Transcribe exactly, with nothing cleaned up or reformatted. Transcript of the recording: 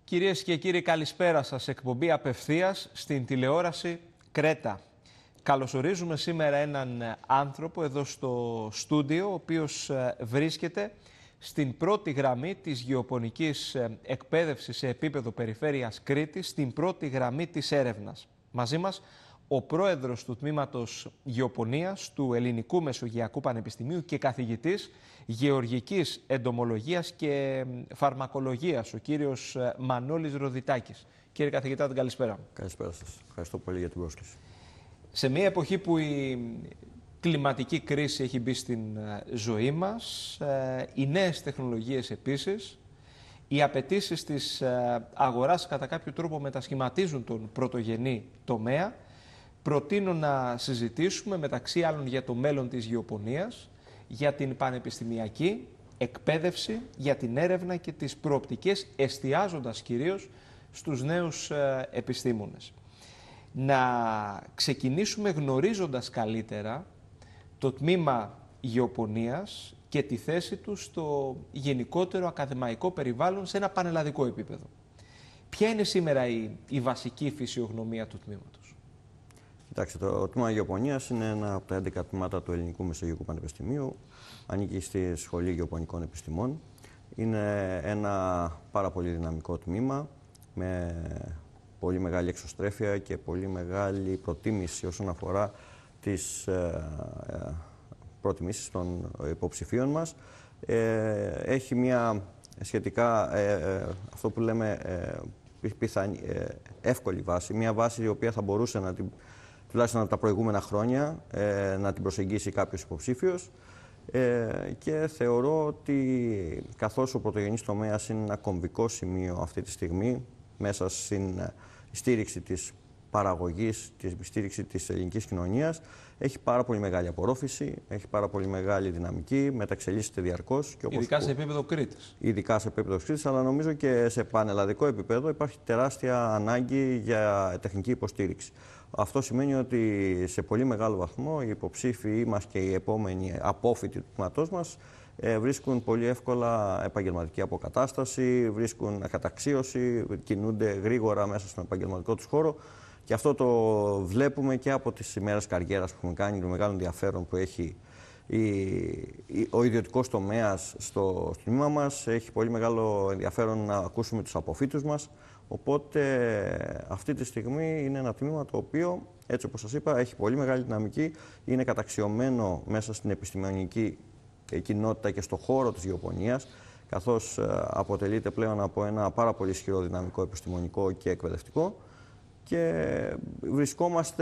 Κυρίες και κύριοι, καλησπέρα σας. Εκπομπή απευθείας στην τηλεόραση Κρέτα. Καλωσορίζουμε σήμερα έναν άνθρωπο εδώ στο στούντιο, ο οποίος βρίσκεται στην πρώτη γραμμή της γεωπονικής εκπαίδευσης σε επίπεδο περιφέρειας Κρήτης, στην πρώτη γραμμή της έρευνας. Μαζί μας ο πρόεδρος του Τμήματος Γεωπονίας του Ελληνικού Μεσογειακού Πανεπιστημίου και καθηγητής Γεωργικής Εντομολογίας και Φαρμακολογίας, ο κύριος Μανώλης Ροδιτάκης. Κύριε καθηγητά, την καλησπέρα. Καλησπέρα σας. Ευχαριστώ πολύ για την πρόσκληση. Σε μια εποχή που η κλιματική κρίση έχει μπει στην ζωή μας, οι νέες τεχνολογίες επίσης, οι απαιτήσεις της αγοράς κατά κάποιο τρόπο μετασχηματίζουν τον πρωτογενή τομέα. Προτείνω να συζητήσουμε μεταξύ άλλων για το μέλλον της γεωπονίας, για την πανεπιστημιακή εκπαίδευση, για την έρευνα και τις προοπτικές, εστιάζοντας κυρίως στους νέους επιστήμονες. Να ξεκινήσουμε γνωρίζοντας καλύτερα το τμήμα γεωπονίας και τη θέση του στο γενικότερο ακαδημαϊκό περιβάλλον σε ένα πανελλαδικό επίπεδο. Ποια είναι σήμερα η, η βασική φυσιογνωμία του τμήματος? Κοιτάξτε, το τμήμα Γεωπονίας είναι ένα από τα έντεκα τμήματα του Ελληνικού Μεσογειακού Πανεπιστημίου. Ανήκει στη Σχολή Γεωπονικών Επιστημών. Είναι ένα πάρα πολύ δυναμικό τμήμα με πολύ μεγάλη εξωστρέφεια και πολύ μεγάλη προτίμηση όσον αφορά τις ε, ε, προτιμήσεις των υποψηφίων μας. Ε, έχει μια σχετικά, ε, ε, αυτό που λέμε, ε, πιθανή, ε, εύκολη βάση, μια βάση η οποία θα μπορούσε να την, τουλάχιστον από τα προηγούμενα χρόνια, ε, να την προσεγγίσει κάποιος υποψήφιος. Ε, και θεωρώ ότι καθώς ο πρωτογενής τομέας είναι ένα κομβικό σημείο αυτή τη στιγμή μέσα στην στήριξη της παραγωγής, τη στήριξη της ελληνικής κοινωνίας, έχει πάρα πολύ μεγάλη απορρόφηση, έχει πάρα πολύ μεγάλη δυναμική, μεταξελίσσεται διαρκώς. Και όπως ειδικά σε επίπεδο Κρήτης. Ειδικά σε επίπεδο Κρήτης, αλλά νομίζω και σε πανελλαδικό επίπεδο υπάρχει τεράστια ανάγκη για τεχνική υποστήριξη. Αυτό σημαίνει ότι σε πολύ μεγάλο βαθμό οι υποψήφοι μας και οι επόμενοι απόφοιτοι του τμήματός μας ε, βρίσκουν πολύ εύκολα επαγγελματική αποκατάσταση, βρίσκουν καταξίωση, κινούνται γρήγορα μέσα στον επαγγελματικό τους χώρο. Και αυτό το βλέπουμε και από τις ημέρες καριέρας που έχουμε κάνει, το μεγάλο ενδιαφέρον που έχει η, η, ο ιδιωτικός τομέας στο, στο τμήμα μας. Έχει πολύ μεγάλο ενδιαφέρον να ακούσουμε τους αποφύτους μας. Οπότε αυτή τη στιγμή είναι ένα τμήμα το οποίο, έτσι όπως σας είπα, έχει πολύ μεγάλη δυναμική, είναι καταξιωμένο μέσα στην επιστημονική κοινότητα και στο χώρο της γεωπονίας, καθώς αποτελείται πλέον από ένα πάρα πολύ ισχυρό δυναμικό επιστημονικό και εκπαιδευτικό και βρισκόμαστε